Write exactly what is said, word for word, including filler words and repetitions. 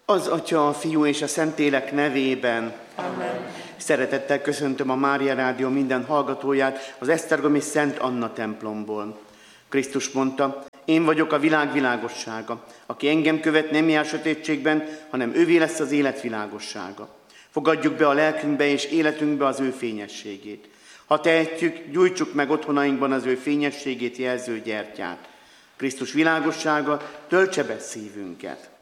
Az Atya, a Fiú és a Szentlélek nevében. Amen. Szeretettel köszöntöm a Mária Rádió minden hallgatóját az esztergomi Szent Anna templomból. Krisztus mondta, én vagyok a világ világossága. Aki engem követ, nem jár sötétségben, hanem ővé lesz az élet világossága. Fogadjuk be a lelkünkbe és életünkbe az ő fényességét. Ha tehetjük, gyújtsuk meg otthonainkban az ő fényességét jelző gyertyát. Krisztus világossága töltse be szívünket.